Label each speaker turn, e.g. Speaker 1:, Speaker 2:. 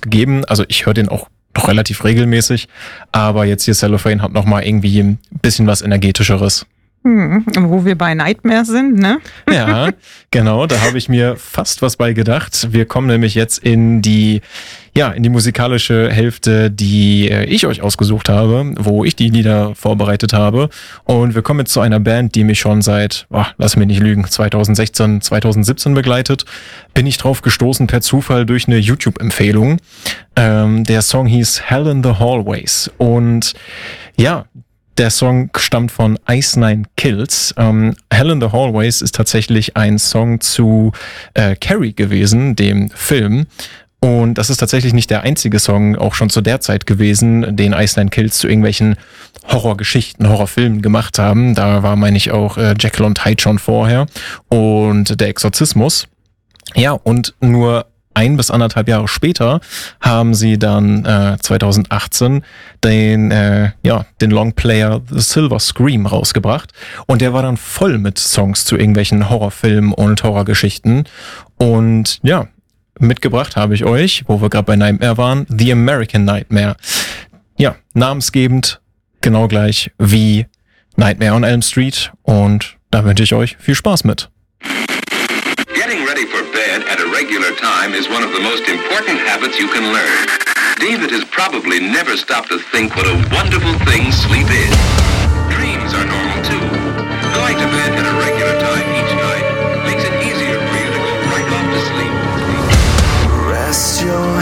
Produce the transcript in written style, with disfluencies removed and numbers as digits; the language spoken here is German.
Speaker 1: gegeben. Also ich höre den auch noch relativ regelmäßig, aber jetzt hier Cellophane hat nochmal irgendwie ein bisschen was Energetischeres.
Speaker 2: Wo wir bei Nightmare sind, ne?
Speaker 1: Ja, genau, da habe ich mir fast was bei gedacht. Wir kommen nämlich jetzt in die musikalische Hälfte, die ich euch ausgesucht habe, wo ich die Lieder vorbereitet habe. Und wir kommen jetzt zu einer Band, die mich schon seit, lass mich nicht lügen, 2016, 2017 begleitet. Bin ich drauf gestoßen per Zufall durch eine YouTube-Empfehlung. Der Song hieß Hell in the Hallways. Und ja, der Song stammt von Ice Nine Kills. Hell in the Hallways ist tatsächlich ein Song zu Carrie gewesen, dem Film. Und das ist tatsächlich nicht der einzige Song, auch schon zu der Zeit gewesen, den Ice Nine Kills zu irgendwelchen Horrorgeschichten, Horrorfilmen gemacht haben. Da war, meine ich, auch Jekyll und Hyde schon vorher und der Exorzismus. Ja, und nur 1 bis 1,5 Jahre später haben sie dann 2018 den Longplayer The Silver Scream rausgebracht. Und der war dann voll mit Songs zu irgendwelchen Horrorfilmen und Horrorgeschichten. Und ja, mitgebracht habe ich euch, wo wir gerade bei Nightmare waren, The American Nightmare. Ja, namensgebend, genau gleich wie Nightmare on Elm Street. Und da wünsche ich euch viel Spaß mit.
Speaker 3: Getting ready for bed at a regular time is one of the most important habits you can learn. David has probably never stopped to think what a wonderful thing sleep is. Dreams are normal too. Going to bed at a regular time each night makes it easier for you to go right off to sleep.
Speaker 4: Rest your